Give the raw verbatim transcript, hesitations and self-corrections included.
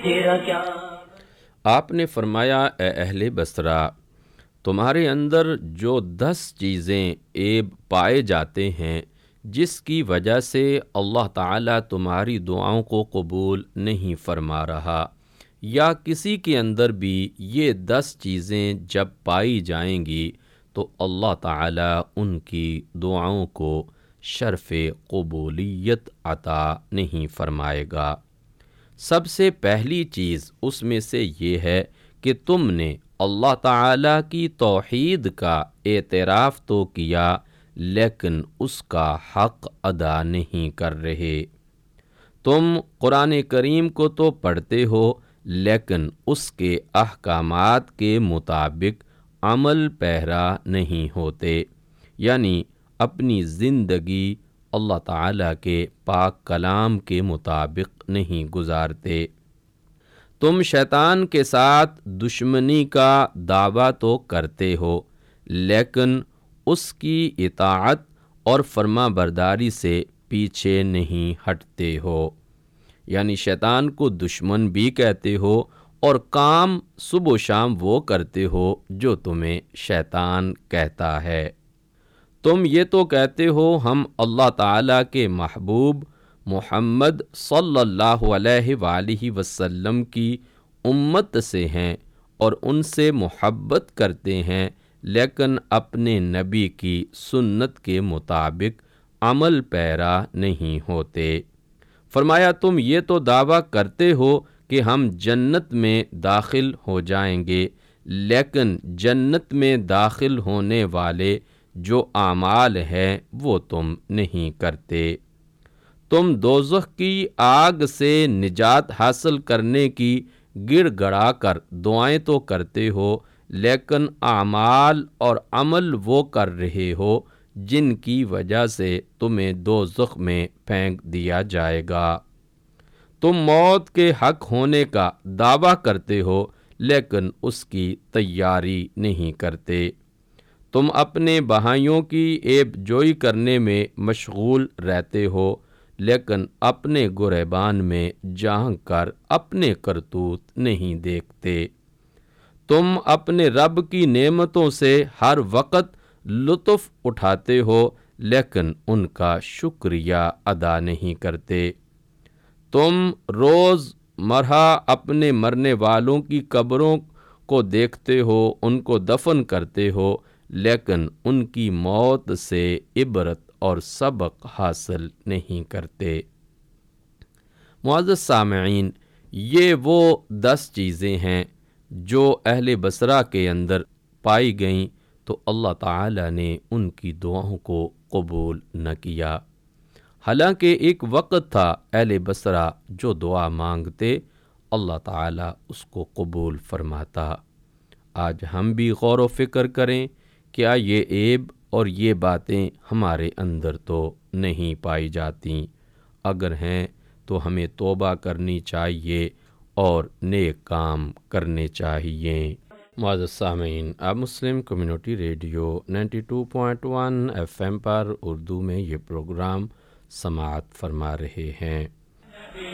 تیرا کیا؟ آپ نے فرمایا اے اہل بصرہ، تمہارے اندر جو دس چیزیں عیب پائے جاتے ہیں جس کی وجہ سے اللہ تعالیٰ تمہاری دعاؤں کو قبول نہیں فرما رہا، یا کسی کے اندر بھی یہ دس چیزیں جب پائی جائیں گی تو اللہ تعالیٰ ان کی دعاؤں کو شرف قبولیت عطا نہیں فرمائے گا۔ سب سے پہلی چیز اس میں سے یہ ہے کہ تم نے اللہ تعالیٰ کی توحید کا اعتراف تو کیا لیکن اس کا حق ادا نہیں کر رہے۔ تم قرآن کریم کو تو پڑھتے ہو لیکن اس کے احکامات کے مطابق عمل پیرا نہیں ہوتے، یعنی اپنی زندگی اللہ تعالیٰ کے پاک کلام کے مطابق نہیں گزارتے۔ تم شیطان کے ساتھ دشمنی کا دعویٰ تو کرتے ہو لیکن اس کی اطاعت اور فرما برداری سے پیچھے نہیں ہٹتے ہو، یعنی شیطان کو دشمن بھی کہتے ہو اور کام صبح و شام وہ کرتے ہو جو تمہیں شیطان کہتا ہے۔ تم یہ تو کہتے ہو ہم اللہ تعالیٰ کے محبوب محمد صلی اللہ علیہ وآلہ وسلم کی امت سے ہیں اور ان سے محبت کرتے ہیں، لیکن اپنے نبی کی سنت کے مطابق عمل پیرا نہیں ہوتے۔ فرمایا تم یہ تو دعویٰ کرتے ہو کہ ہم جنت میں داخل ہو جائیں گے، لیکن جنت میں داخل ہونے والے جو اعمال ہیں وہ تم نہیں کرتے۔ تم دوزخ کی آگ سے نجات حاصل کرنے کی گڑ گڑا کر دعائیں تو کرتے ہو لیکن اعمال اور عمل وہ کر رہے ہو جن کی وجہ سے تمہیں دوزخ میں پھینک دیا جائے گا۔ تم موت کے حق ہونے کا دعویٰ کرتے ہو لیکن اس کی تیاری نہیں کرتے۔ تم اپنے بھائیوں کی عیب جوئی کرنے میں مشغول رہتے ہو لیکن اپنے گریبان میں جھانک کر اپنے کرتوت نہیں دیکھتے۔ تم اپنے رب کی نعمتوں سے ہر وقت لطف اٹھاتے ہو لیکن ان کا شکریہ ادا نہیں کرتے۔ تم روز مرہ اپنے مرنے والوں کی قبروں کو دیکھتے ہو، ان کو دفن کرتے ہو لیکن ان کی موت سے عبرت اور سبق حاصل نہیں کرتے۔ معزز سامعین، یہ وہ دس چیزیں ہیں جو اہل بصرہ کے اندر پائی گئیں تو اللہ تعالیٰ نے ان کی دعاؤں کو قبول نہ کیا، حالانکہ ایک وقت تھا اہل بصرہ جو دعا مانگتے اللہ تعالیٰ اس کو قبول فرماتا۔ آج ہم بھی غور و فکر کریں، کیا یہ عیب اور یہ باتیں ہمارے اندر تو نہیں پائی جاتیں؟ اگر ہیں تو ہمیں توبہ کرنی چاہیے اور نیک کام کرنے چاہیے۔ معزز سامعین، آپ مسلم community radio ninety two point one F M پر اردو میں یہ پروگرام سماعت فرما رہے ہیں۔